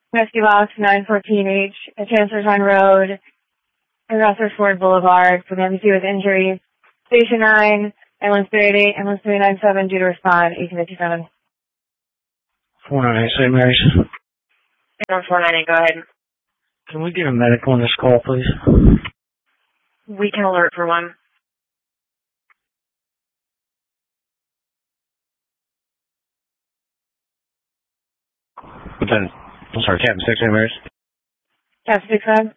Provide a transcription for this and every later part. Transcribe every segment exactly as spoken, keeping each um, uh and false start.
Rescue Box nine fourteen H at Chancellorsvine Road and Rutherford Boulevard for the M C with injuries. Station nine, ambulance three eight eight, ambulance three nine seven, due to respond, eighteen fifty-seven. four nine eight, Saint Mary's. four nine eight, go ahead. Can we get a medic on this call, please? We can alert for one. Lieutenant, I'm sorry, Captain six, Saint Mary's. Captain six five.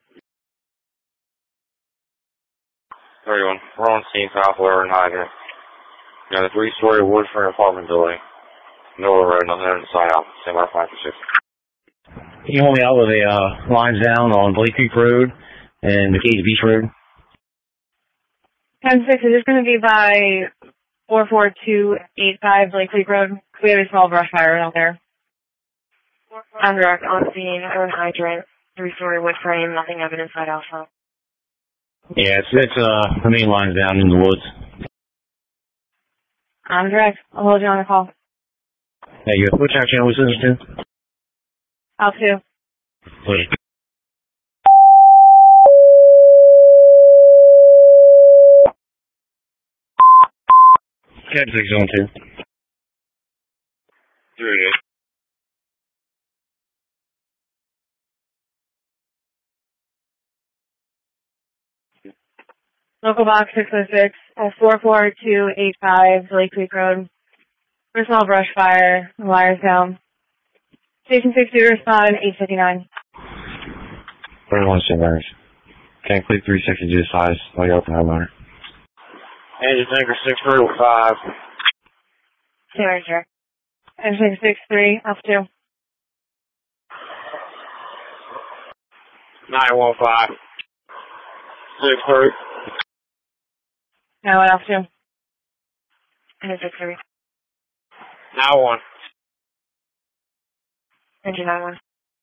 thirty-one. We're on scene, South Lower Hydrant. You know, the three-story wood frame apartment building. Miller Road, nothing in the side out. Same by five for six. Can you hold me out with the uh, lines down on Blake Creek Road and McKay's Beach Road? Captain six, is this going to be by four four two eight five Blake Creek Road? We have a small brush fire out there. I'm direct on scene, own hydrant, three-story wood frame, nothing evidence side alpha. Yeah, it's, it's uh, the main line's down in the woods. I'm direct. I'll hold you on the call. There you go. Which channel was this to? Out two. Please. Captain six zone two. three eight eight. Local box six oh six, uh, four four two eight five Blake Creek Road. For a small brush fire, wires down. Station six two respond, eight fifty-nine. thirty-one, Saint Mary's. Can't clear three sixty due to size. I'll get up the high ladder. Engine tanker six three five. Saint Mary's here. Engine six three, up two. nine one five. six three. nine one off two. Engine six three. nine one. Engine nine one.